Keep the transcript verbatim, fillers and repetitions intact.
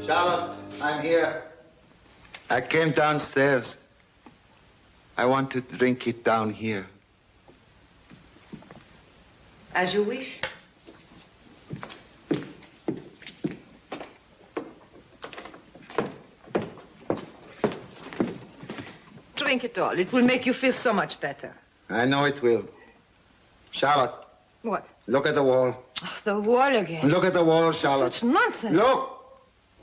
Charlotte, I'm here. I came downstairs. I want to drink it down here. As you wish. Drink it all. It will make you feel so much better. I know it will. Charlotte. What? Look at the wall. Oh, the wall again. Look at the wall, Charlotte. Such nonsense. Look!